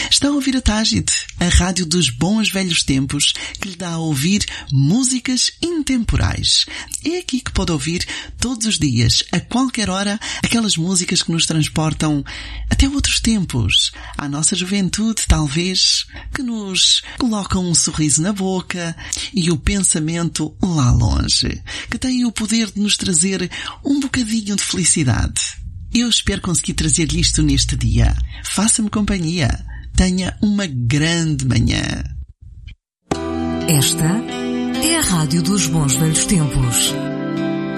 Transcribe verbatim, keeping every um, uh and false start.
Está a ouvir a Tágide, a rádio dos bons velhos tempos, que lhe dá a ouvir músicas intemporais. É aqui que pode ouvir todos os dias, a qualquer hora, aquelas músicas que nos transportam até outros tempos, à nossa juventude, talvez, que nos colocam um sorriso na boca e o pensamento lá longe, que têm o poder de nos trazer um bocadinho de felicidade. Eu espero conseguir trazer-lhe isto neste dia. Faça-me companhia. Tenha uma grande manhã. Esta é a Rádio dos Bons Velhos Tempos.